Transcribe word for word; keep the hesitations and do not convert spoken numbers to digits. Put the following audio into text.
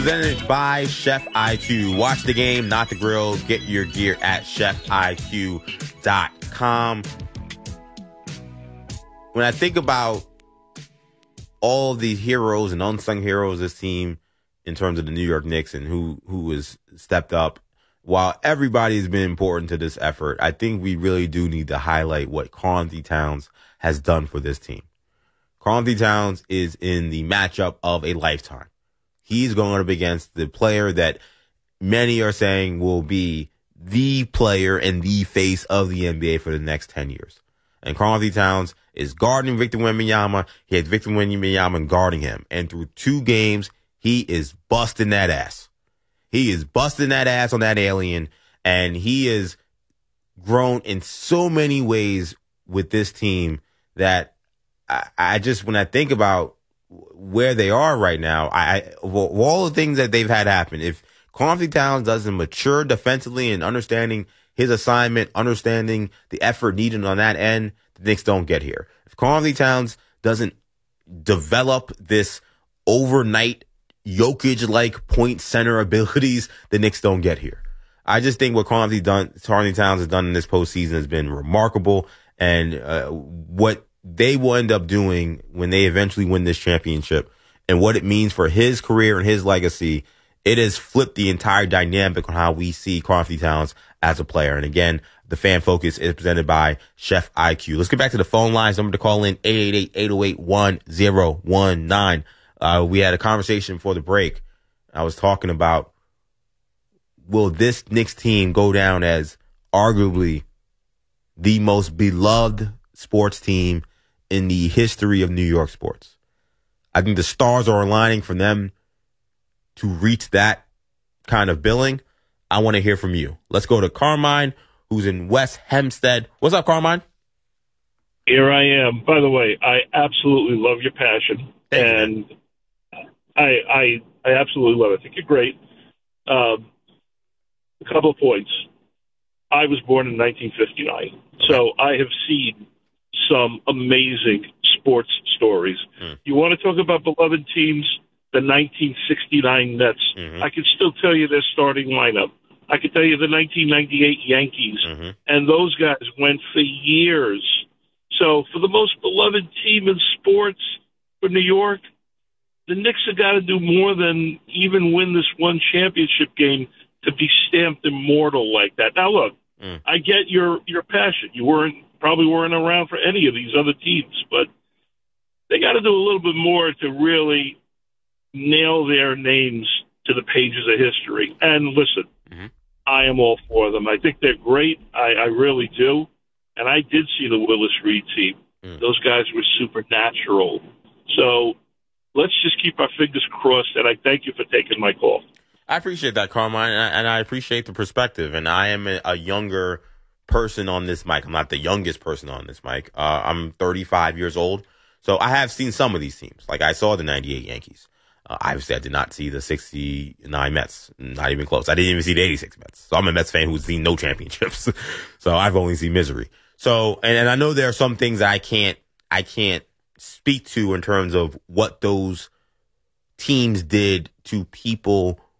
presented by Chef I Q. Watch the game, not the grill. Get your gear at chef I Q dot com. When I think about all the heroes and unsung heroes of this team in terms of the New York Knicks and who, who has stepped up, while everybody's been important to this effort, I think we really do need to highlight what Karl-Anthony Towns has done for this team. Karl-Anthony Towns is in the matchup of a lifetime. He's going up against the player that many are saying will be the player and the face of the N B A for the next ten years. And Karl-Anthony Towns is guarding Victor Wembanyama. He has Victor Wembanyama guarding him. And through two games, he is busting that ass. He is busting that ass on that alien. And he has grown in so many ways with this team that I, I just, when I think about where they are right now, I, I well, all the things that they've had happen, if Karl-Anthony Towns doesn't mature defensively and understanding his assignment, understanding the effort needed on that end, the Knicks don't get here. If Karl-Anthony Towns doesn't develop this overnight Jokic-like point center abilities, the Knicks don't get here. I just think what Karl-Anthony done, Karl-Anthony Towns has done in this postseason has been remarkable, and uh, what they will end up doing when they eventually win this championship and what it means for his career and his legacy, it has flipped the entire dynamic on how we see Karl-Anthony Towns as a player. And again, the Fan Focus is presented by Chef I Q. Let's get back to the phone lines. Number to call in, eight eight eight, eight oh eight, one oh one nine. Uh, we had a conversation before the break. I was talking about, will this Knicks team go down as arguably the most beloved sports team in the history of New York sports? I think the stars are aligning for them to reach that kind of billing. I want to hear from you. Let's go to Carmine, who's in West Hempstead. What's up, Carmine? Here I am. By the way, I absolutely love your passion. Thank and you. I, I I absolutely love it. I think you're great. Um, a couple of points. I was born in nineteen fifty-nine, so I have seen some amazing sports stories. Mm. You want to talk about beloved teams? The nineteen sixty-nine Mets. Mm-hmm. I can still tell you their starting lineup. I can tell you the nineteen ninety-eight Yankees. Mm-hmm. And those guys went for years. So for the most beloved team in sports for New York, the Knicks have got to do more than even win this one championship game to be stamped immortal like that. Now, look, mm. I get your, your passion. You weren't probably weren't around for any of these other teams, but they got to do a little bit more to really nail their names to the pages of history. And listen, mm-hmm. I am all for them. I think they're great. I, I really do. And I did see the Willis Reed team. Mm. Those guys were supernatural. So let's just keep our fingers crossed, and I thank you for taking my call. I appreciate that, Carmine, and I, and I appreciate the perspective. And I am a, a younger person on this mic. I'm not the youngest person on this mic. Uh, I'm thirty-five years old. So I have seen some of these teams. Like I saw the ninety-eight Yankees. Uh, obviously, I did not see the sixty-nine Mets. Not even close. I didn't even see the eighty-six Mets. So I'm a Mets fan who's seen no championships. So I've only seen misery. So, and, and I know there are some things that I can't, I can't speak to in terms of what those teams did to people